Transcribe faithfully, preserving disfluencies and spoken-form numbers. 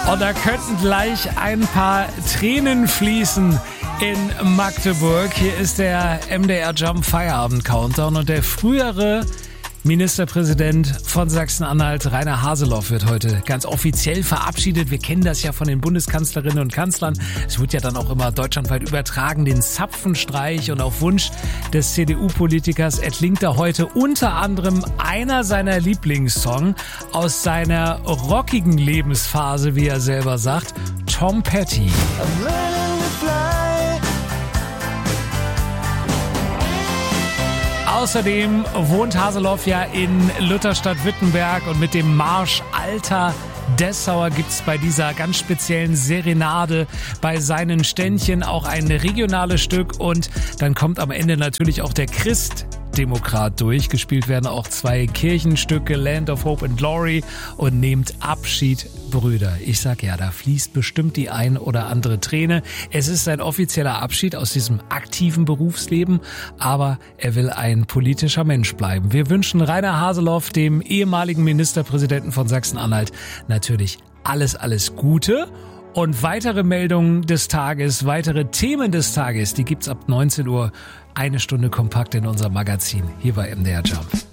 Und da könnten gleich ein paar Tränen fließen in Magdeburg. Hier ist der M D R Jump Feierabend Countdown und der frühere Ministerpräsident von Sachsen-Anhalt, Rainer Haseloff, wird heute ganz offiziell verabschiedet. Wir kennen das ja von den Bundeskanzlerinnen und Kanzlern. Es wird ja dann auch immer deutschlandweit übertragen, den Zapfenstreich. Und auf Wunsch des C D U-Politikers erklingt da heute unter anderem einer seiner Lieblingssongs aus seiner rockigen Lebensphase, wie er selber sagt, Tom Petty. Außerdem wohnt Haseloff ja in Lutherstadt-Wittenberg und mit dem Marsch Alter Dessauer gibt's bei dieser ganz speziellen Serenade bei seinen Ständchen auch ein regionales Stück und dann kommt am Ende natürlich auch der Christdemokrat durch. Gespielt werden auch zwei Kirchenstücke, Land of Hope and Glory und Nehmt Abschied, Brüder. Ich sag ja, da fließt bestimmt die ein oder andere Träne. Es ist ein offizieller Abschied aus diesem aktiven Berufsleben, aber er will ein politischer Mensch bleiben. Wir wünschen Rainer Haseloff, dem ehemaligen Ministerpräsidenten von Sachsen-Anhalt, natürlich alles, alles Gute. Und weitere Meldungen des Tages, weitere Themen des Tages, die gibt's ab neunzehn Uhr, eine Stunde kompakt in unserem Magazin hier bei M D R Jump.